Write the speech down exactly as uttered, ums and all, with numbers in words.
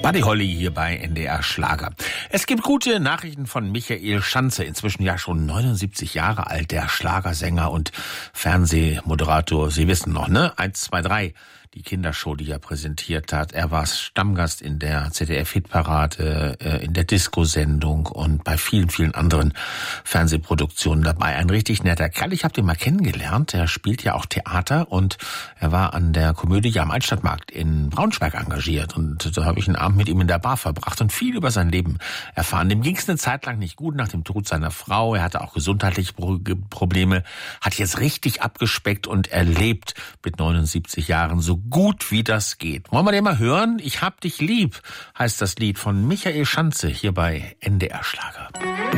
Buddy Holly hier bei N D R Schlager. Es gibt gute Nachrichten von Michael Schanze, inzwischen ja schon neunundsiebzig Jahre alt, der Schlagersänger und Fernsehmoderator. Sie wissen noch, ne? eins, zwei, drei. Die Kindershow, die er präsentiert hat. Er war Stammgast in der Z D F-Hitparade, in der Disco-Sendung und bei vielen, vielen anderen Fernsehproduktionen dabei. Ein richtig netter Kerl. Ich habe den mal kennengelernt. Er spielt ja auch Theater und er war an der Komödie am Altstadtmarkt in Braunschweig engagiert. Und da habe ich einen Abend mit ihm in der Bar verbracht und viel über sein Leben erfahren. Dem ging es eine Zeit lang nicht gut nach dem Tod seiner Frau. Er hatte auch gesundheitliche Probleme, hat jetzt richtig abgespeckt und er lebt mit neunundsiebzig Jahren so gut wie das geht. Wollen wir den mal hören? Ich hab dich lieb, heißt das Lied von Michael Schanze hier bei N D R Schlager.